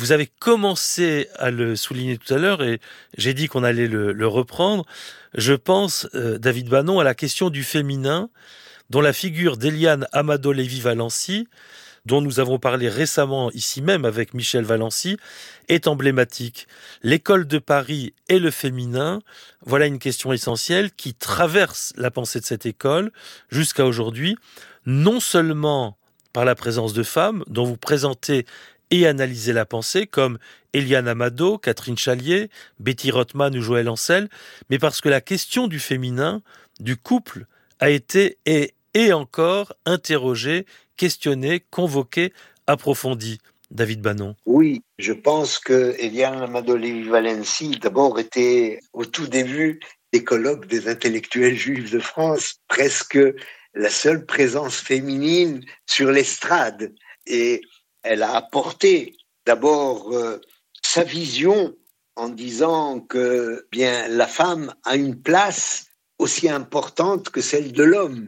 Vous avez commencé à le souligner tout à l'heure et j'ai dit qu'on allait le reprendre. Je pense, David Bannon, à la question du féminin, dont la figure d'Eliane Amado Lévy-Valency, dont nous avons parlé récemment ici même avec Michel Valency, est emblématique. L'école de Paris et le féminin, voilà une question essentielle qui traverse la pensée de cette école jusqu'à aujourd'hui, non seulement par la présence de femmes dont vous présentez et analysez la pensée, comme Eliane Amado, Catherine Chalier, Betty Rothman ou Joël Ancel, mais parce que la question du féminin, du couple, a été et est encore interrogée, questionnée, convoquée, approfondie. David Bannon. Oui, je pense que Eliane Amado Lévy-Valency, d'abord, était au tout début des colloques des intellectuels juifs de France, presque la seule présence féminine sur l'estrade. Et elle a apporté d'abord sa vision en disant que bien la femme a une place aussi importante que celle de l'homme.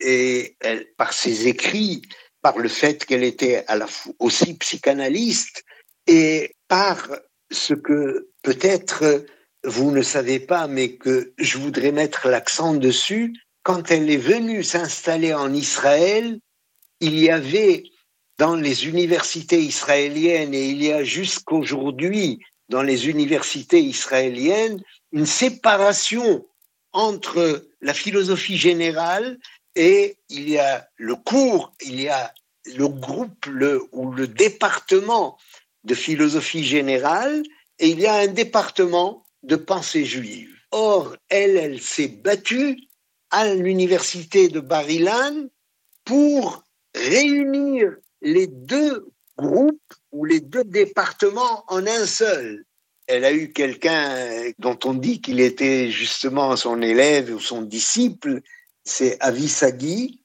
Et elle, par ses écrits, par le fait qu'elle était à la fois aussi psychanalyste et par ce que peut-être vous ne savez pas, mais que je voudrais mettre l'accent dessus, quand elle est venue s'installer en Israël, il y avait dans les universités israéliennes, et il y a jusqu'aujourd'hui dans les universités israéliennes, une séparation entre la philosophie générale et il y a le cours, il y a le groupe ou le département de philosophie générale et il y a un département de pensée juive. Or, elle s'est battue à l'université de Bar-Ilan pour réunir les deux groupes ou les deux départements en un seul. Elle a eu quelqu'un dont on dit qu'il était justement son élève ou son disciple, c'est Avi Sagi,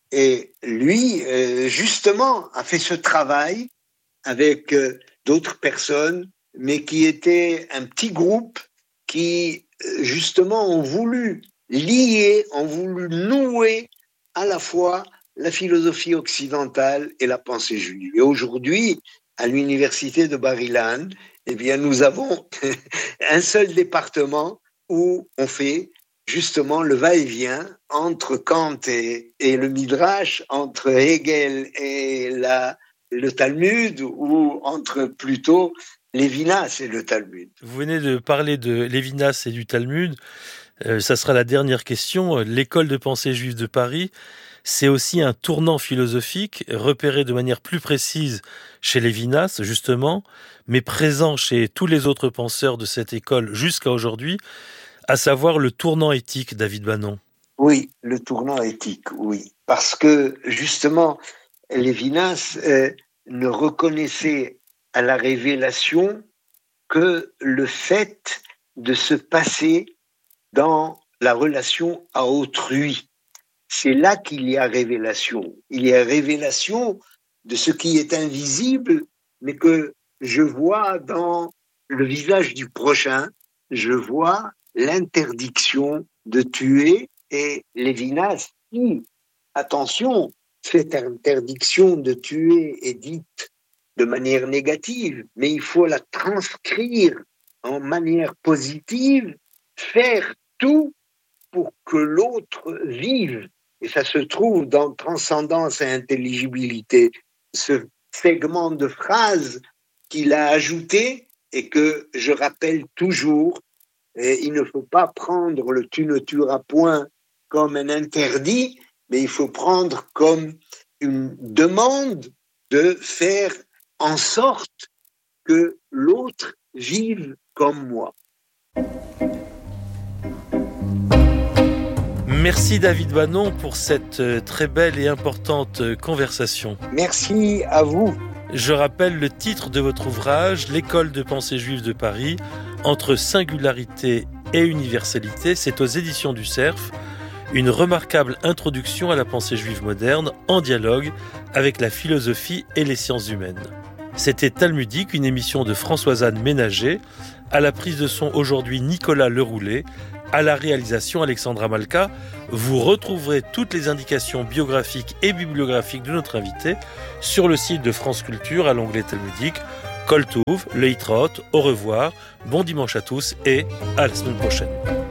et lui, justement, a fait ce travail avec d'autres personnes, mais qui était un petit groupe qui, justement, ont voulu lier, ont voulu nouer à la fois la philosophie occidentale et la pensée juive. Et aujourd'hui, à l'université de Bar-Ilan, eh bien, nous avons un seul département où on fait justement le va-et-vient entre Kant et le Midrash, entre Hegel et le Talmud, ou entre plutôt Lévinas et le Talmud. Vous venez de parler de Lévinas et du Talmud. Ça sera la dernière question. L'école de pensée juive de Paris, c'est aussi un tournant philosophique repéré de manière plus précise chez Lévinas, justement, mais présent chez tous les autres penseurs de cette école jusqu'à aujourd'hui, à savoir le tournant éthique, David Bannon. Oui, le tournant éthique, oui. Parce que, justement, Lévinas ne reconnaissait à la révélation que le fait de se passer dans la relation à autrui. C'est là qu'il y a révélation. Il y a révélation de ce qui est invisible, mais que je vois dans le visage du prochain. Je vois l'interdiction de tuer, et Lévinas dit, attention, cette interdiction de tuer est dite de manière négative, mais il faut la transcrire en manière positive, faire tout pour que l'autre vive. Et ça se trouve dans transcendance et intelligibilité. Ce segment de phrase qu'il a ajouté et que je rappelle toujours, et il ne faut pas prendre le tu ne tueras point comme un interdit, mais il faut prendre comme une demande de faire en sorte que l'autre vive comme moi. Merci David Bannon pour cette très belle et importante conversation. Merci à vous. Je rappelle le titre de votre ouvrage, L'école de pensée juive de Paris, entre singularité et universalité. C'est aux éditions du Cerf, une remarquable introduction à la pensée juive moderne en dialogue avec la philosophie et les sciences humaines. C'était Talmudique, une émission de Françoise-Anne Ménager, à la prise de son aujourd'hui Nicolas Leroulet, à la réalisation Alexandra Malka. Vous retrouverez toutes les indications biographiques et bibliographiques de notre invité sur le site de France Culture à l'onglet Talmudique Kol Tuv, le Hitraot, au revoir, bon dimanche à tous et à la semaine prochaine.